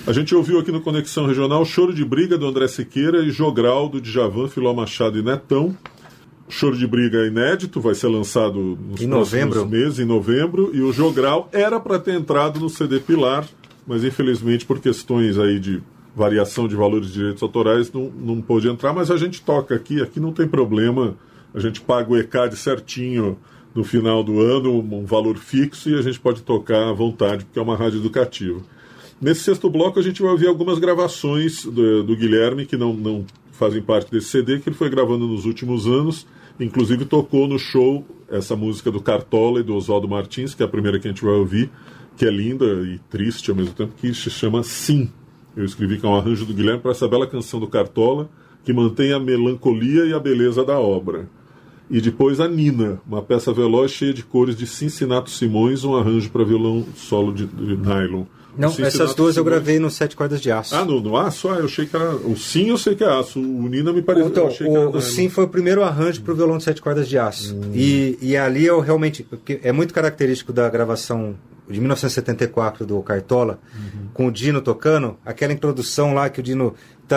A gente ouviu aqui no Conexão Regional Choro de Briga, do André Siqueira, e Jogral, do Djavan, Filó Machado e Netão. Choro de Briga é inédito, vai ser lançado nos próximos meses, em novembro. E o Jogral era para ter entrado no CD Pilar, mas infelizmente por questões aí de variação de valores de direitos autorais não pôde entrar, mas a gente toca aqui não tem problema, a gente paga o ECAD certinho no final do ano, um valor fixo, e a gente pode tocar à vontade, porque é uma rádio educativa. Nesse sexto bloco a gente vai ouvir algumas gravações do Guilherme, que não fazem parte desse CD, que ele foi gravando nos últimos anos, inclusive tocou no show essa música do Cartola e do Oswaldo Martins, que é a primeira que a gente vai ouvir, que é linda e triste ao mesmo tempo, que se chama Sim. Eu escrevi que é um arranjo do Guilherme para essa bela canção do Cartola, que mantém a melancolia e a beleza da obra. E depois a Nina, uma peça veloz cheia de cores de Cincinato Simões, um arranjo para violão solo de nylon. Não, essas duas eu gravei no Sete Cordas de Aço. Ah, no aço? Eu achei que era... O Sim eu sei que é aço, o Nina me pareceu... Então, achei que era o Sim foi o primeiro arranjo para o violão de Sete Cordas de Aço. E ali eu realmente... Porque é muito característico da gravação de 1974 do Cartola, com o Dino tocando, aquela introdução lá que o Dino...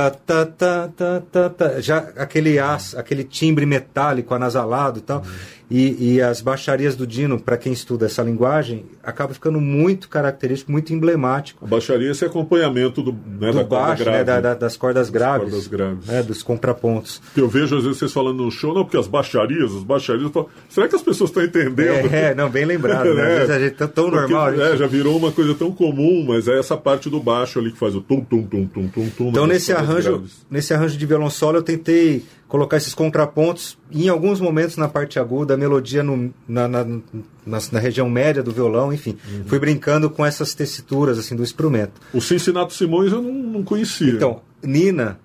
já aquele timbre metálico, anasalado e tal, e as baixarias do Dino, para quem estuda essa linguagem, acaba ficando muito característico, muito emblemático. A baixaria é esse acompanhamento do baixo, grave, das cordas graves, dos contrapontos. Que eu vejo às vezes vocês falando no show, não, porque as baixarias, será que as pessoas estão entendendo? Não, bem lembrado, né? Às vezes a gente tá tão normal. Já virou uma coisa tão comum, mas é essa parte do baixo ali que faz o tum-tum-tum-tum-tum-tum. Então nesse arranjo de violão solo eu tentei colocar esses contrapontos e em alguns momentos na parte aguda, a melodia na região média do violão, enfim. Fui brincando com essas tessituras assim, do instrumento. O Cincinato Simões eu não conhecia. Então, Nina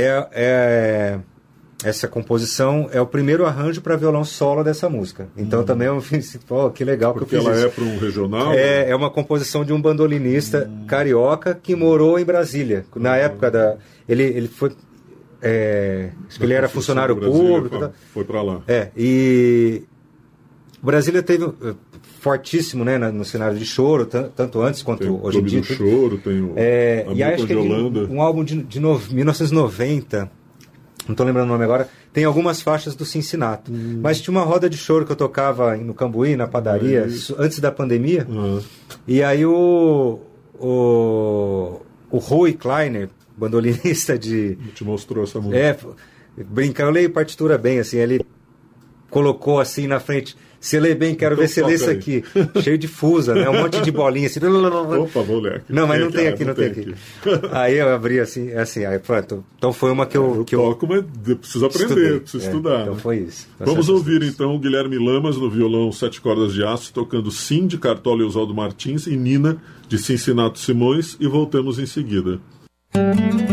essa composição é o primeiro arranjo para violão solo dessa música. Então também eu fiz, que legal porque que eu fiz ela isso. É para um regional? É uma composição de um bandolinista carioca que morou em Brasília. Na época ele foi... acho que ele era funcionário público. Foi para lá. E Brasília teve fortíssimo, né, no cenário de choro, tanto antes quanto tem hoje em dia. Tem o Choro, tem o e acho que um álbum de 1990, não estou lembrando o nome agora, tem algumas faixas do Cincinato. Mas tinha uma roda de choro que eu tocava no Cambuí, na padaria, antes da pandemia. E aí o Rui Kleiner, bandolinista te mostrou essa música. Brincando, eu leio partitura bem, assim, ele colocou assim na frente, você lê bem, quero ver se lê isso aqui. Cheio de fusa, né? Um monte de bolinha assim. Opa, vou ler aqui. Não, mas não tem aqui. Aí eu abri assim, aí pronto. Então foi uma que eu toco, mas preciso aprender, preciso estudar. Então foi isso. Vamos ouvir então o Guilherme Lamas no violão Sete Cordas de Aço, tocando Sim, de Cartola e Oswaldo Martins, e Nina, de Cincinato Simões, e voltamos em seguida.